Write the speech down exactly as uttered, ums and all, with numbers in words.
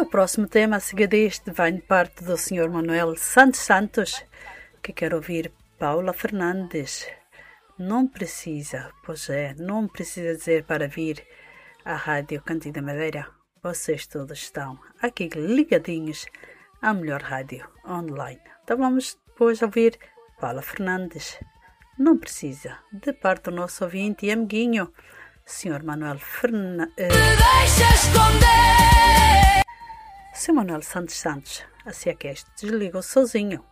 próximo tema a seguir deste vem de parte do senhor Manuel Santos Santos, que quer ouvir Paula Fernandes. Não precisa, pois é, não precisa dizer para vir à Rádio Cantinho da Madeira. Vocês todos estão aqui ligadinhos à melhor rádio online. Então vamos depois ouvir Paula Fernandes. Não precisa, de parte do nosso ouvinte e amiguinho, senhor Manuel Fernandes. Eh... Senhor Manuel Santos Santos, assim é que este desligou sozinho.